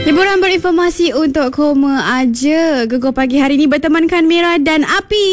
Liburan berinformasi untuk Koma aja. Gegar pagi hari ni bertemankan Mira dan Api.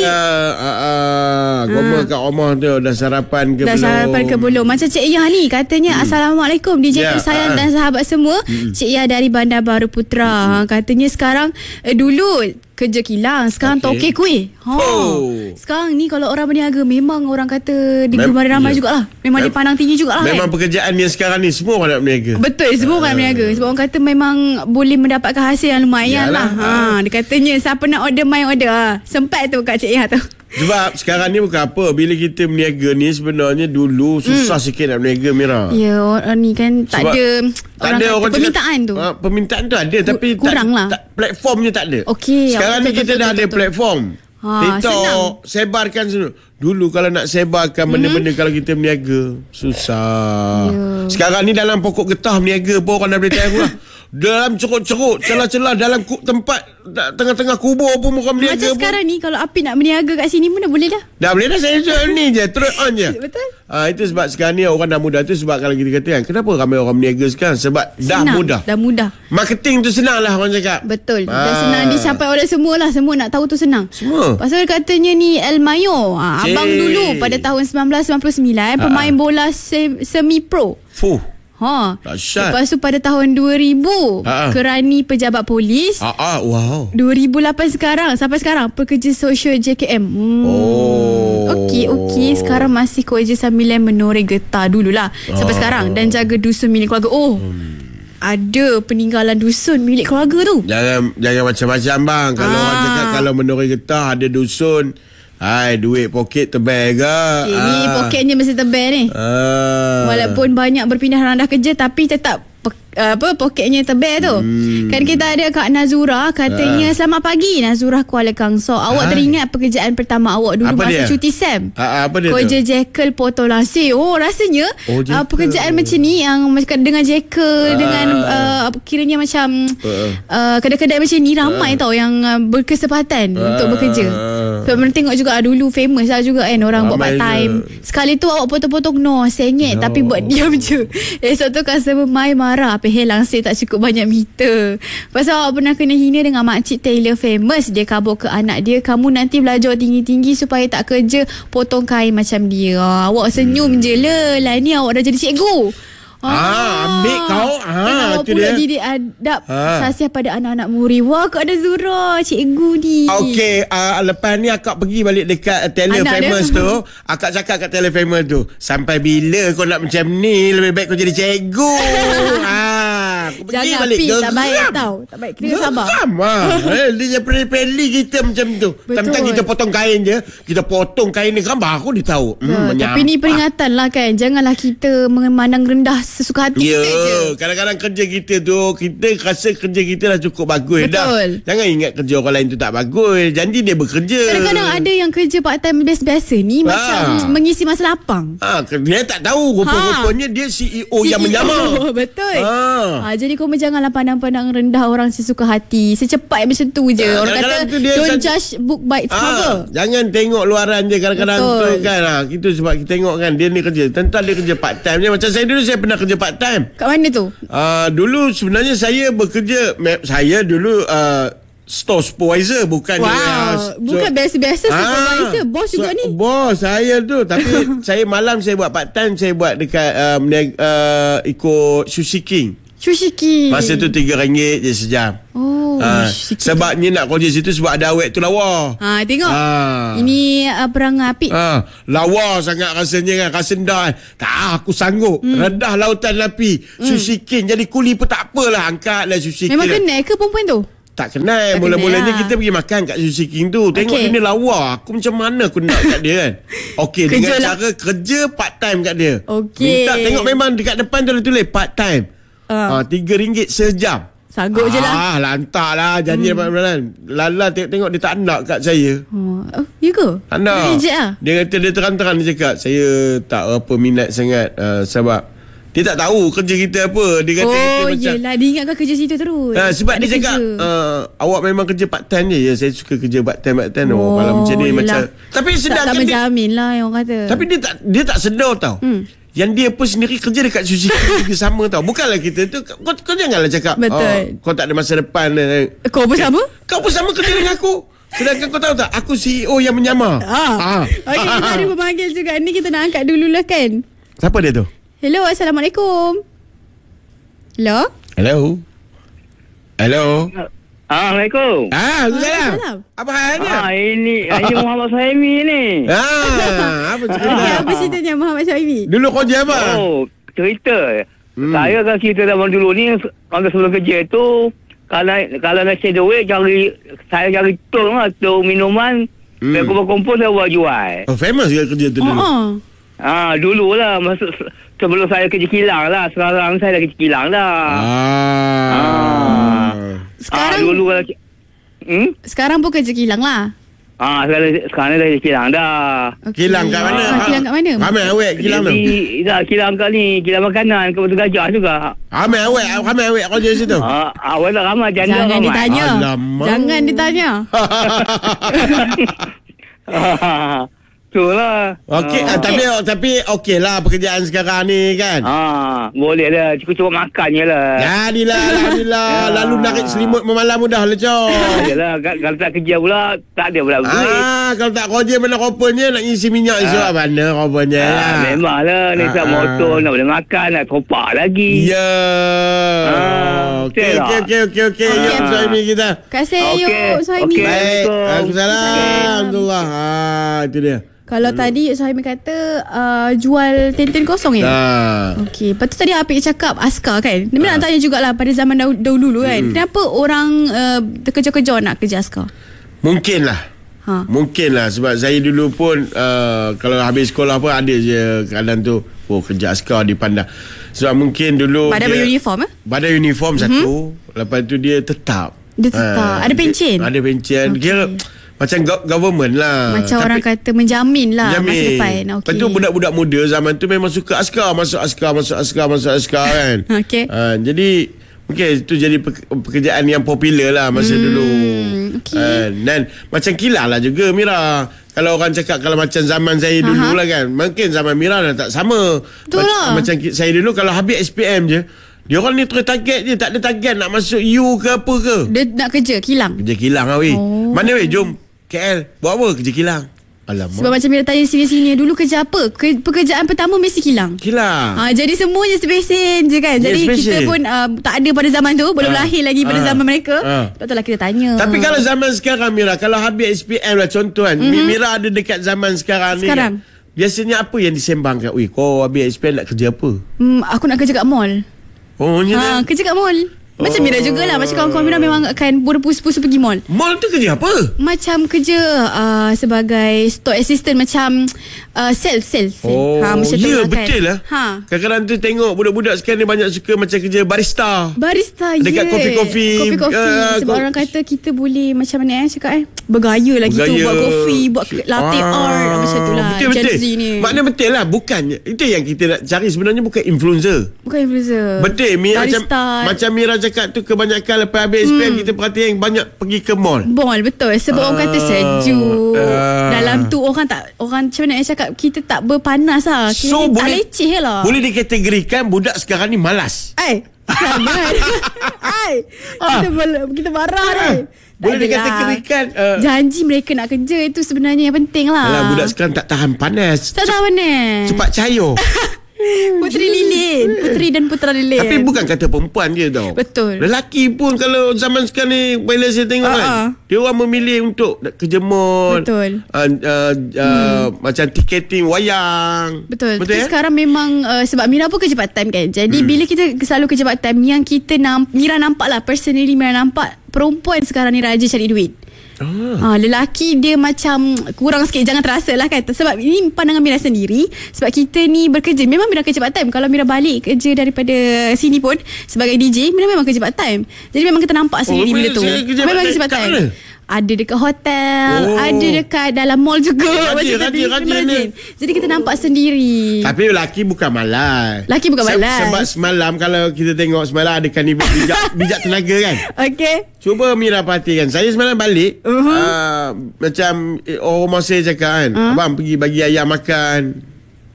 Koma kat rumah tu dah sarapan ke belum? Dah sarapan ke belum? Macam Cik Iyah ni katanya Assalamualaikum DJ tersayang dan sahabat semua. Cik Iyah dari Bandar Baru Putra. Katanya sekarang dulu kerja kilang, sekarang toke kuih. Sekarang ni kalau orang berniaga memang orang kata digemari ramai jugalah. Memang dipandang tinggi jugalah. Memang pekerjaan yang sekarang ni semua orang nak berniaga. Betul, semua orang berniaga. Sebab orang kata memang boleh mendapatkan hasil yang lumayan lah. Dia katanya siapa nak order main order. Sempat tu Kak Cik Iyah tu. Sebab sekarang ni bukan apa, bila kita berniaga ni sebenarnya dulu susah sikit nak berniaga, Mira. Ya, orang ni kan tak ada orang permintaan tu. Permintaan tu ada tapi kurang lah. Platformnya tak ada. Okey. Sekarang ni kita dah ada platform. TikTok senang. sebarkan semua. Dulu kalau nak sebarkan benda-benda kalau kita berniaga susah. Sekarang ni dalam pokok getah berniaga pun orang dah boleh tahu lah. Dalam ceruk-ceruk, celah-celah dalam tempat tengah-tengah kubur pun orang berniaga. Macam sekarang ni kalau Api nak berniaga kat sini pun dah boleh dah. Dah boleh dah, saya ni je, terus on je. Betul. Itu sebab sekarang ni orang dah mudah tu. Sebab kalau kita kata kan, kenapa ramai orang berniaga sekarang? Sebab senang, dah mudah. Marketing tu senang lah orang cakap. Betul. Dah senang dicapai oleh semua lah. Semua nak tahu tu senang. Semua. Pasal katanya ni El Mayo, abang dulu pada tahun 1999 pemain bola semi-pro. Dahsyat. Lepas tu pada tahun 2000 kerani pejabat polis. Wow. 2008 sekarang sampai sekarang pekerja sosial JKM. Okey. Sekarang masih kerja sambil menoreh getah dululah sampai sekarang dan jaga dusun milik keluarga. Ada peninggalan dusun milik keluarga tu. Jangan macam-macam bang. Kalau orang cakap kalau menoreh getah ada dusun, duit poket tebal ke? Ni poketnya mesti tebal ni. Walaupun banyak berpindah randah kerja tapi tetap poketnya tebal tu. Kan kita ada Kak Nazura katanya selamat pagi Nazura Kuala Kangsor. Awak teringat pekerjaan pertama awak dulu masa cuti SEM? Apa dia kerja jekyll potong lasir. Rasanya pekerjaan macam ni yang dengan jekyll dengan kiranya macam kedai-kedai macam ni ramai tau yang berkesempatan untuk bekerja. Sebab tengok juga dulu famous lah juga kan orang buat part time. Sekali tu awak potong-potong sengit tapi buat diam je. Esok tu customer mai marah langsir tak cukup banyak meter. Pasal awak pernah kena hina dengan makcik tailor famous. Dia kabur ke anak dia, kamu nanti belajar tinggi-tinggi supaya tak kerja potong kain macam dia. Awak senyum je lah ni awak dah jadi cikgu. Ambil kau. Awak pula didik adab sasiah pada anak-anak murid. Wah, Kak ada Zura, cikgu ni. Okey, lepas ni akak pergi balik dekat Taylor Famous tu. Akak cakap kat Taylor Famous tu, sampai bila kau nak macam ni? Lebih baik kau jadi cikgu. Jangan Pi, tak baik tau. Tak baik, kena sabar. Dia peli kita macam tu. Tentang kita potong kain je, kita potong kain ni kan baru dia tahu. Tapi ni peringatan lah kan. Janganlah kita memandang rendah sesuka hati kita je. Kadang-kadang kerja kita tu, kita rasa kerja kita dah cukup bagus. Betul. Jangan ingat kerja orang lain tu tak bagus. Janji dia bekerja. Kadang-kadang ada yang kerja part time biasa-biasa ni macam mengisi masa lapang. Dia tak tahu rupa-rupanya dia CEO yang menyamar. Betul. Jadi kau janganlah pandang-pandang rendah orang sesuka hati. Secepat macam tu je. Orang kata don't judge book by its cover. Jangan tengok luaran je kadang-kadang tu kan. Itu sebab kita tengok kan dia ni kerja. Tentang dia kerja part time je. Macam saya dulu, saya pernah kerja part time. Kat mana tu? Dulu sebenarnya saya bekerja, saya dulu store supervisor, bukan bukan biasa-biasa supervisor, bos juga ni. Bos saya tu, tapi saya malam saya buat part time, saya buat dekat ikut Sushi King. Masa tu RM3 je sejam. Sebabnya nak kerja situ sebab ada awet tu lawa. Tengok. Ini perang api. Lawa sangat rasanya kan. Rasa dah tak aku sanggup. Redah lautan api. Sushi King jadi kuli pun tak apalah. Angkatlah Sushi King. Memang kenal ke perempuan tu? Tak kenal. Mula-mulanya kita pergi makan kat Sushi King tu. Tengok dia ni lawa. Aku macam mana aku nak kat dia kan. Dengan cara kerja part time kat dia. Minta tengok memang dekat depan tu tulis part time. RM3 sejam. Sanggup je lah. Lantak lah. Janji dapat Lala tengok dia tak nak kat saya. Ya ke? Tak nak. Dia kata dia terang-terang dia cakap, saya tak apa minat sangat sebab dia tak tahu kerja kita apa. Dia kata kita macam yelah, dia ingatkan kerja situ terus. Sebab dia cakap awak memang kerja part time je. Ya, saya suka kerja part time. Kalau macam ni macam. Tapi sedangkan tak menjamin lah yang orang kata. Tapi dia tak sedar tau. yang dia pun sendiri kerja dekat Suzuki juga sama tau. Bukanlah kita tu, kau janganlah cakap kau tak ada masa depan. Kau pun sama? Kau pun sama kerja dengan aku. Sedangkan kau tahu tak, aku CEO yang menyamar. Okey, kita ada pemanggil juga ni, kita nak angkat dululah kan. Siapa dia tu? Hello, Assalamualaikum. Hello. Assalamualaikum. Waalaikumsalam. Apa halnya? Ini Muhammad Suhaimi ni. Apa cerita? Apa ceritanya Muhammad Suhaimi? Dulu kau je apa? Cerita. Saya kan cerita zaman dulu ni, kalau sebelum kerja tu, kalau nak share duit, saya cari tol minuman, saya kumpul-kumpul, saya buat jual. Famous ke kerja tu dulu? Dululah, sebelum saya kerja kilang lah. Sekarang saya dah kerja kilang dah. Sekarang dulu kalau sekarang pun kerja kilang lah. Sekarang dah kerja kilang dah. Okay. Kilang kat mana? Kilang kat mana? Ramai awet kilang tu. Kilang kat ni, kilang makanan ke Batu Gajah juga. Ramai awet kerja situ. Awet lah ramai, janda Jangan ramai. ditanya. Alamak. Jangan ditanya. Itulah. Okey, tapi okey lah pekerjaan sekarang ni kan. Boleh lah, cukup makan je lah. Alhamdulillah. Lalu nak selimut memalam mudah lah, Cok. Yalah, kalau tak kerja pula, tak ada pula duit. Kalau tak kerja mana kopanya nak isi minyak esok mana kopanya. Memanglah, ni tak motor, nak boleh makan, nak topak lagi. Ya. Okey. Ya, Suhaimi kita. Terima kasih Suhaimi. Baik. Waalaikumsalam. Alhamdulillah. Itu dia. Kalau tadi Suhaimi kata jual tenten kosong ya? Okey. Lepas tu tadi Apik cakap askar kan? Dia nak tanya jugalah pada zaman dahulu kan. Kenapa orang terkejar-kejar nak kerja askar? Mungkin lah sebab saya dulu pun kalau habis sekolah pun ada je keadaan tu kerja askar dipandang. Sebab mungkin dulu badan beruniform badan uniform satu. Lepas tu dia tetap. Ada pencen. Kira macam government lah. Macam orang kata menjamin lah masa depan. Lepas tu budak-budak muda zaman tu memang suka askar. Masuk askar kan. Okay. Jadi mungkin itu jadi pekerjaan yang popular lah masa dulu. Dan macam kilang lah juga Mira. Kalau orang cakap kalau macam zaman saya dulu lah kan, mungkin zaman Mira dah tak sama. Macam saya dulu kalau habis SPM je, dia orang ni terus target je. Tak ada target nak masuk U ke apa ke. Dia nak kerja kilang. Kerja kilang lah weh. Mana weh, jom KL. Buat apa? Kerja kilang. Alamak. Sebab macam Mira tanya sini-sini, dulu kerja apa? Pekerjaan pertama mesti kilang. Jadi semuanya sebesen je kan. Jadi kita pun tak ada pada zaman tu. Belum lahir lagi pada zaman mereka. Sebab tu lah kita tanya. Tapi kalau zaman sekarang Mira, kalau habis SPM lah contoh kan, Mira ada dekat zaman sekarang ni kan, biasanya apa yang disembangkan? Kau habis SPM nak kerja apa? Aku nak kerja kat mall. Kerja kat mall. Macam Mira jugalah. Macam kawan-kawan Mira memang akan berpusu-pusu pergi mall. Mall tu kerja apa? Macam kerja sebagai store assistant. Macam sales. Macam ya betul lah. Kadang-kadang tu tengok budak-budak sekarang ni banyak suka macam kerja barista, dekat kopi-kopi. Sebab orang kata kita boleh macam mana cakap bergaya lah gitu. Buat kopi, buat latte art. Macam tu lah. Betul. Maknanya betul lah. Bukan itu yang kita nak cari sebenarnya. Bukan influencer. Betul. Macam Mira cakap tu, kebanyakan lepas habis SPM kita perhatikan banyak pergi ke mall. Betul. Sebab orang kata sejuk. Dalam tu orang macam mana cakap, kita tak berpanas lah. So tak leceh lah. Boleh dikategorikan budak sekarang ni malas. Jangan. Kita marah ni. Boleh dikategorikan janji mereka nak kerja, itu sebenarnya yang penting lah. Alah, budak sekarang tak tahan panas. Cepat cair. Puteri dan putera lilin. Tapi bukan kata perempuan je tau. Betul. Lelaki pun kalau zaman sekarang ni, bila saya tengok kan, dia orang memilih untuk kerja mall. Betul. Macam tiketing wayang. Betul. Tapi sekarang memang sebab Mira pun kerja part time kan. Jadi bila kita selalu kerja part time, yang kita Mira nampak lah, personally Mira nampak perempuan sekarang ni rajin cari duit. Lelaki dia macam kurang sikit. Jangan terasa lah kan. Sebab ini pandangan Mira sendiri. Sebab kita ni bekerja, memang Mira kerja part time. Kalau Mira balik kerja daripada sini pun sebagai DJ, Mira memang kerja part time. Jadi memang kita nampak sendiri benda tu. Memang kerja part time. Ada dekat hotel, ada dekat dalam mall juga. Rajin. Jadi kita nampak sendiri. Tapi lelaki bukan malas. Sebab semalam kalau kita tengok semalam ada karnival bijak tenaga kan. Cuba Mira perhatikan. Saya semalam balik macam orang rumah saya cakap kan, abang pergi bagi ayam makan.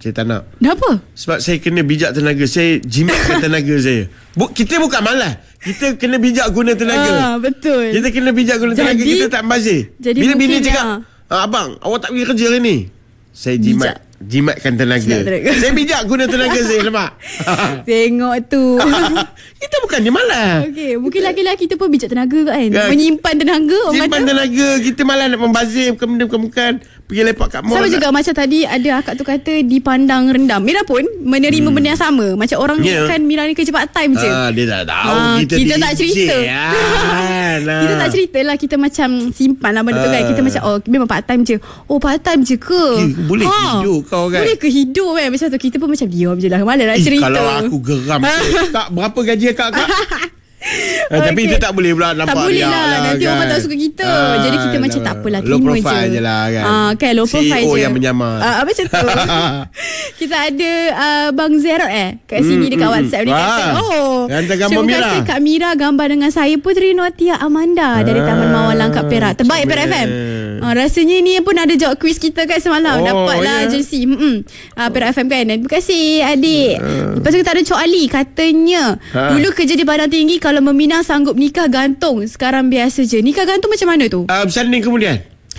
Saya tak nak. Kenapa? Sebab saya kena bijak tenaga. Saya jimatkan tenaga saya. Kita bukan malas. Kita kena bijak guna tenaga. Betul. Kita kena bijak guna tenaga. Kita tak membazir. Bila bini cakap, abang, awak tak pergi kerja hari ni? Saya jimatkan tenaga. Saya bijak guna tenaga saya. Nampak? Tengok tu. Kita bukannya malas. Okey, mungkin laki-laki kita pun bijak tenaga kan. Menyimpan tenaga. Simpan tenaga. Kita malas nak membazir. Bukan pergi lepak kat mall. Sama juga macam tadi ada akak tu kata dipandang rendah. Mira pun menerima benda yang sama. Macam orang kan Mira ni kerja part time je. Dia tak tahu. Kita tak cerita. Kita tak cerita lah. Kita macam simpan lah benda tu kan. Kita macam memang part time je. Part time je ke? Boleh hidup kau kan? Boleh ke hidup kan? Macam tu. Kita pun macam diam je lah. Mana nak cerita. Kalau aku geram. Kak, berapa gaji kak? Tapi itu tak boleh pula nampak. Tak boleh lah. Nanti kan? orang tak suka kita. Jadi kita macam tak apalah. Low profile je lah kan. Kan low profile CEO je. yang menyamar. Macam tu. Kita ada Bang Zerot kat sini dekat WhatsApp. Dia kata hantar gambar terima Mira. kasih Kak Mira gambar dengan saya Puteri Notia Amanda dari Taman Mawar Langkat Perak. Terbaik Perak FM. Rasanya ni pun ada jawab quiz kita kan semalam. Dapatlah jersey Perak FM kan. Terima kasih adik. Lepas tu kita ada Cok Ali. Katanya dulu kerja di Padang Tinggi, kalau meminang sanggup nikah gantung. Sekarang biasa je. Nikah gantung macam mana tu? Sanding kemudian.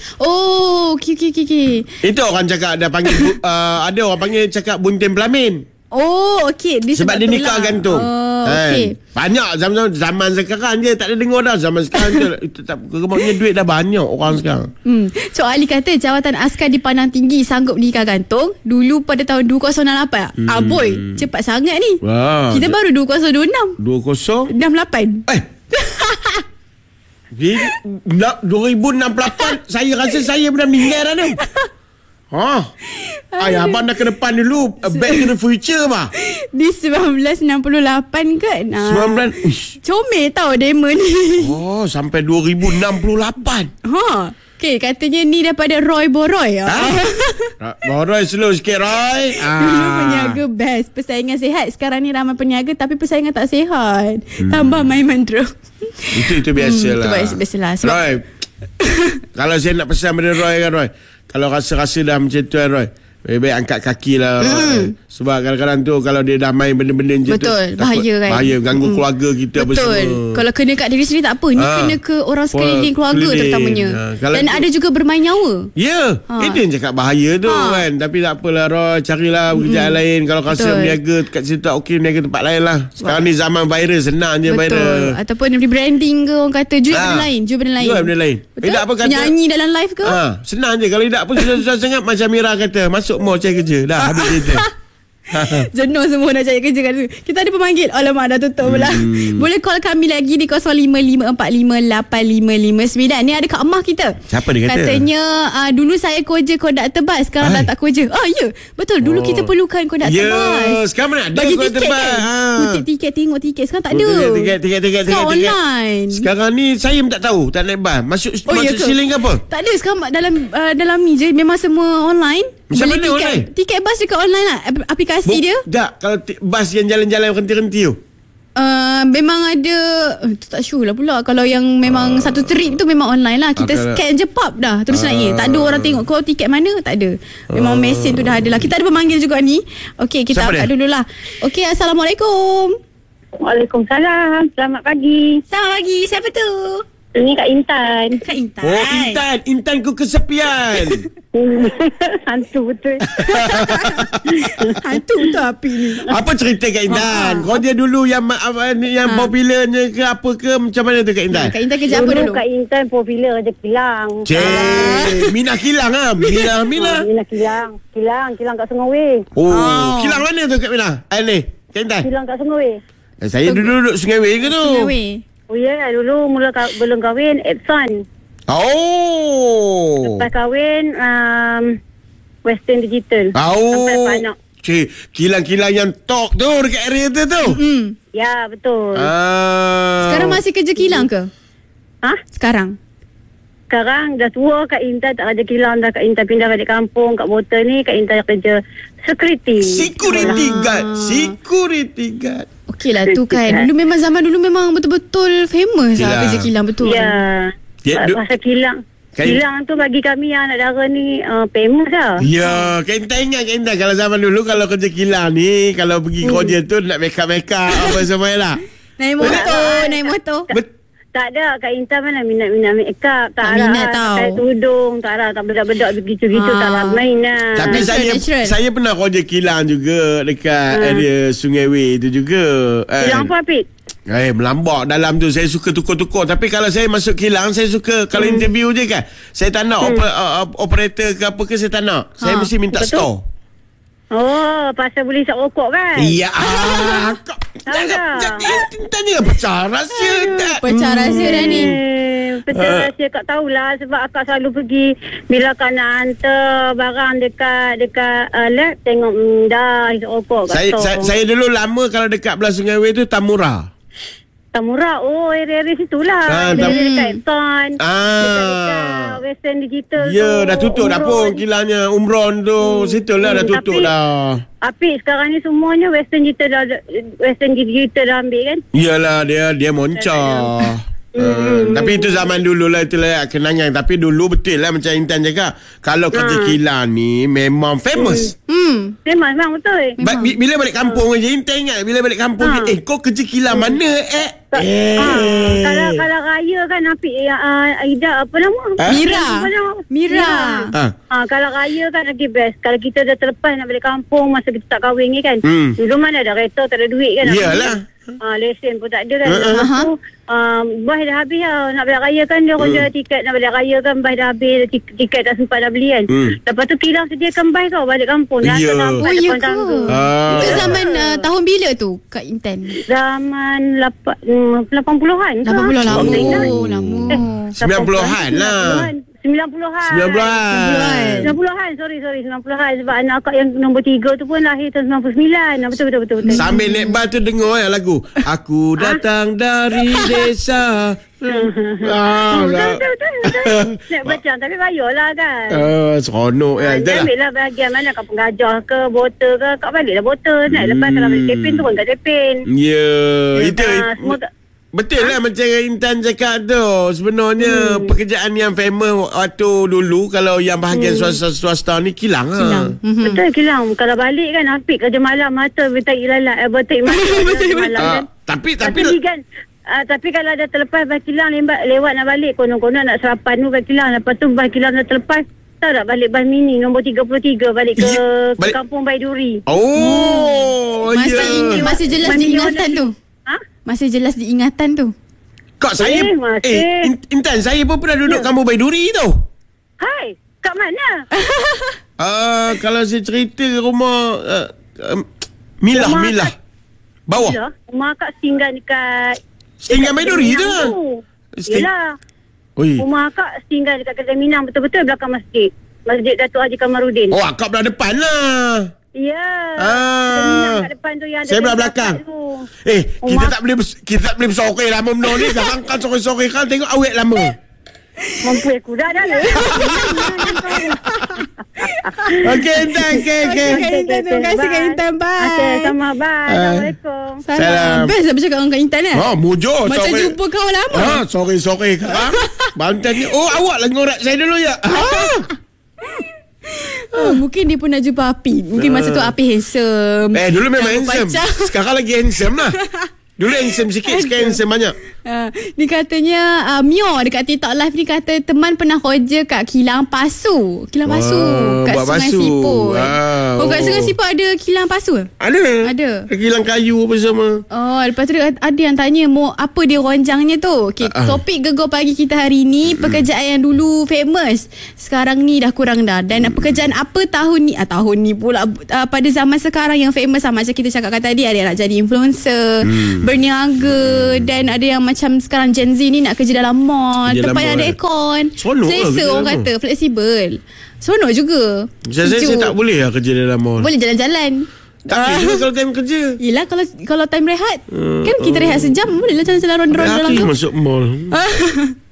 Okay. Itu orang cakap dah panggil ada orang panggil cakap bunting pelamin. Okay. Sebab dia nikah gantung. Okay. Banyak zaman sekarang je tak ada dengar dah. Zaman sekarang je itu tak kemaunya duit dah banyak orang sekarang. Cok Ali kata jawatan askar di Padang Tinggi sanggup nikah gantung dulu pada tahun 2068. Boy, cepat sangat ni. Kita baru 2026. 2068. 2068 saya rasa saya pernah meninggal dah tu. Abang dah ke depan dulu. Back to the future bah. Di 1968 kan. Comel tau Damon ni. Sampai 2068. Okay, katanya ni daripada Roy Boroy. Boroy slow sikit Roy. Dulu peniaga best, persaingan sihat. Sekarang ni ramai peniaga tapi persaingan tak sihat. Tambah main mantra. Itu biasalah. Itu biasalah. Roy, kalau saya nak pesan pada Roy kan Roy, kalau rasa-rasa dah macam tu kan Roy, baik-baik angkat kaki lah Roy. Sebab kadang-kadang tu kalau dia dah main benda-benda macam tu, betul, bahaya kan. Bahaya, ganggu keluarga kita. Betul. Kalau kena kat diri sendiri tak apa. Ni kena ke orang sekeliling keluarga terutamanya. Dan ada juga bermain nyawa. Itu yang cakap bahaya tu kan. Tapi tak apalah Roy, carilah pekerjaan lain. Kalau rasa berniaga kat situ tak okey, berniaga tempat lain lah. Sekarang ni zaman virus, senang je virus. Ataupun rebranding ke, orang kata jual benda lain. Jual benda lain. Tidak apa kata nyanyi dalam live ke? Senang je. Kalau tidak pun susah sangat. Macam Mira kata, masuk mall cari kerja. Dah habis cerita. Jenuh semua nak cari kerja kat situ. Kita ada pemanggil. Alamak, dah tutup pula. Boleh call kami lagi di 0555455559. Ni ada Kak Amah kita. Siapa dia kata? Katanya dulu saya kerja konduktor bas, sekarang dah tak kerja. Ya, betul. Dulu kita perlukan konduktor bas. Sekarang mana ada bagi konduktor tiket bas? Kutip tiket, tengok tiket. Sekarang tak ada. Tiket. Online. Sekarang ni saya pun tak tahu, tak naik bas. Masuk siling ke apa? Tak ada. Sekarang dalam ni je memang semua online. Macam boleh mana online? Tiket bas dekat online lah. Aplikasi dia. Tak, kalau bas yang jalan-jalan renti-renti tu. Memang ada tu tak sure lah pula. Kalau yang memang satu trip tu memang online lah. Kita scan je pop dah terus naik. Tak ada orang tengok kau tiket mana. Tak ada. Memang mesin tu dah ada lah. Kita ada pemanggil juga ni. Okey, kita angkat dulu lah. Okey, Assalamualaikum. Waalaikumsalam. Selamat pagi. Selamat pagi. Siapa tu? Ini Kak Intan. Kak Intan. Intan ku kesepian. Hantu betul. Hantu tu api ni. Apa cerita Kak Intan? Kau dia dulu yang popularnya ke apa ke, macam mana tu Kak Intan? Kak Intan kerja apa dulu? Kak Intan popular kerja kilang. Minah kilang ah. Minah Kilang kat Sungai Wei. Kilang mana tu Kak Minah? Ni Kak Intan. Kilang kat Sungai Wei. Saya dulu duduk Sungai Wei ke tu? Sungai Wei. Dulu mula belum kahwin Epson. Lepas kahwin Western Digital. Sampai banyak. Kilang-kilang yang top tu dekat area tu. Ya, betul. Sekarang masih kerja kilang ke? Sekarang dah tua Kak Intan tak kerja kilang dah. Kak Intan pindah balik kampung kat motor ni. Kak Intan kerja security guard. Okey lah tu kan. Dulu memang zaman dulu memang betul-betul famous lah kerja kilang betul. Ya. Pasal kilang Kilang tu bagi kami yang anak dara ni famous lah. Ya, Kak Intan ingat kalau zaman dulu kalau kerja kilang ni, kalau pergi kerja tu nak make up apa semua lah. Naik motor. Tak ada, Kak Intan mana minat make up. Tak minat tau. Pakai tudung, tak ada, tak bedak-bedak begitu-gitu, tak lah main lah. Tapi saya pernah kerja kilang juga dekat area Sungai Way tu juga. Kilang apa, Apit? Melambak dalam tu. Saya suka tukar-tukar. Tapi kalau saya masuk kilang, saya suka kalau interview je kan, saya tak nak operator ke apa ke, saya tak nak. Saya mesti minta store. Oh, pasal boleh isap rokok kan? Ya. Tanya pecah rahsia. Pecah rahsia dah ni. Pecah rahsia Kak tahulah. Sebab akak selalu pergi bila Kak nak hantar barang dekat lab, tengok dah isap rokok kat store. Saya dulu lama kalau dekat belah Sungai Way tu Tamura. Area-area situlah. Dekat Epton. Dekat Western Digital tu. Ya, dah tutup dah pun kilangnya. Umron tu, situlah dah tutup dah. Apik sekarang ni semuanya Western Digital dah ambil kan? Iyalah, dia moncah. Tapi itu zaman dulu lah, itulah kenangan. Tapi dulu betul lah macam Intan cakap, kalau kerja kilang ni memang famous. Memang betul. Bila balik kampung je, Intan ingat bila balik kampung je, kau kerja kilang mana Kalau raya kan Apik Aida apa nama? Mira. Kalau raya kan lagi best. Kalau kita dah terlepas nak balik kampung masa kita tak kahwin ni kan. Dulu mana ada kereta, tak ada duit kan. Iyalah. Lesen pun tak ada kan. Lepas tu bas dah habis lah. Nak balik raya kan dia jual tiket. Nak balik raya kan bas dah habis, tiket tak sempat dah beli kan. Lepas tu kilang sediakan bas kau balik kampung. Dah hantar lampu depan tangga. Itu zaman tahun bila tu Kak Intan? Zaman 80-an. 80-an lama. 90-an lah. 90-an. Sorry 90-an. Sebab anak akak yang nombor 3 tu pun lahir tahun 99. Betul. Sambil naik bas tu dengar lagu Aku datang dari desa. Betul. Nak baca tapi payahlah kan. Seronok ya. Ambil lah bahagian mana kau pengajar ke, botol ke. Kau baliklah botol. Nak lepas kalau balik tepin tu pun kat tepin. Ya. Itu betul lah macam Intan cakap tu. Sebenarnya pekerjaan yang famous waktu dulu, kalau yang bahagian swasta ni kilang lah. Betul, kilang. Kalau balik kan Apik kerja malam mata bertaik lalat, bertaik malam kan. Tapi kan tapi kalau dah terlepas bas kilang lewat nak balik, konon-konon nak sarapan tu bas kilang. Lepas tu bas kilang dah terlepas, tahu tak balik bas mini nombor 33 balik ke Kampung Baiduri. Masih jelas diingatan tu. Masih jelas diingatan tu. Kak saya Intan, saya pun pernah duduk Kampung Baiduri tu. Hai, kat mana? Kalau saya cerita rumah Milah bawah. Rumah Kak tinggal dekat Baiduri tu. Yelah. Rumah Kak tinggal dekat Kedai Minang, betul-betul belakang masjid Datuk Haji Kamarudin. Oh, akak belah depan lah. Ya. Kat depan tu yang ada. Saya belah belakang. Kita tak boleh bersorek lama benda ni. Jangan kan sorek-sorek kan, tengok awet lama. Mampu aku dah. Okey Intan. Terima kasih Kak Intan. Bye. Okay, sama. Bye. Assalamualaikum. Salam. Best lah bercakap dengan Kak Intan kan. Mujur. Macam jumpa kau lama. Sorry kan. Bantan ni. Oh, awak lah ngorak saya dulu ya. Mungkin dia pun nak jumpa Apik. Mungkin masa tu Apik handsome. Dulu memang handsome. Sekarang lagi handsome lah. Dulu handsome sikit, sekarang handsome banyak. Ni katanya Mio dekat TikTok live ni kata teman pernah kerja kat Kilang Pasu. Kilang Pasu kat Sungai Siput. Kat Sungai Siput ada kilang pasu? Ada. Kilang kayu apa semua. Lepas tu ada yang tanya apa dia ronjangnya tu. Topik gegar pagi kita hari ni, pekerjaan yang dulu famous sekarang ni dah kurang dah. Dan pekerjaan apa tahun ni pula pada zaman sekarang yang famous lah. Macam kita cakapkan tadi, ada yang nak jadi influencer, berniaga, dan ada yang macam sekarang Gen Z ni nak kerja dalam mall, tempat yang ada aircon, selesa orang kata, fleksibel. Seronok juga. Saya tak boleh lah kerja dalam mall. Boleh jalan-jalan. Tak boleh juga kalau time kerja. Yelah, kalau time rehat kan kita rehat sejam, boleh lah jalan-jalan ronda-ronda dalam tu. masuk mall.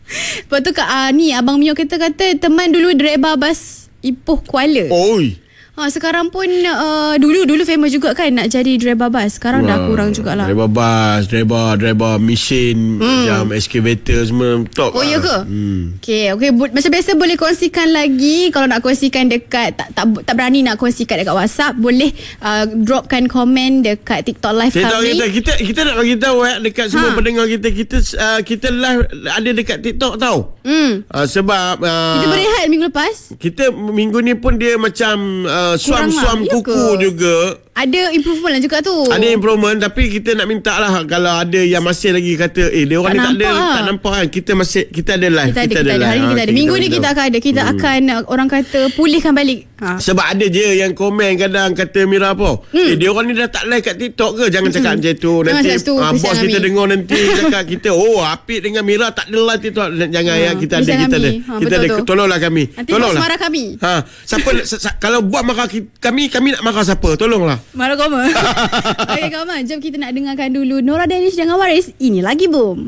Lepas tu ni Abang Mio kata teman dulu driver bas Ipoh Kuala. Sekarang pun dulu famous juga kan nak jadi driver bas. Sekarang dah kurang jugalah. Driver bas, driver mesin, macam excavator semua top. Oh ya ke? Okay. Macam biasa boleh kongsikan lagi. Kalau nak kongsikan dekat tak berani nak kongsikan dekat WhatsApp, boleh dropkan komen dekat TikTok live kami. Kita nak bagi tahu dekat semua pendengar kita live ada dekat TikTok tau. Sebab kita berehat minggu lepas. Kita minggu ni pun dia macam suam-suam kuku juga. Ada improvement lah juga tu. Ada improvement, tapi kita nak minta lah kalau ada yang masih lagi kata dia orang ni tak nampak kan. Kita ada live. Kita ada. Hari ni kita ada. Minggu ni kita akan ada. Kita akan orang kata pulihkan balik. Sebab ada je yang komen kadang kata Mira apa, dia orang ni dah tak live kat TikTok ke? Jangan cakap macam tu. Nanti bos kita dengar nanti cakap kita Apik dengan Mira tak ada live TikTok. Jangan ya, kita ada. Kita ada. Tolonglah kami. Tolonglah. Marah kami. Siapa kalau buat marah kami nak marah siapa? Tolonglah. Marah Koma. Okay kawan, jom kita nak dengarkan dulu Nora Danish dengan Waris. Ini lagi boom.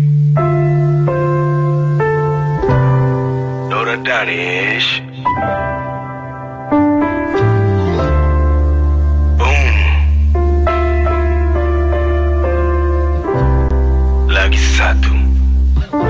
Nora Danish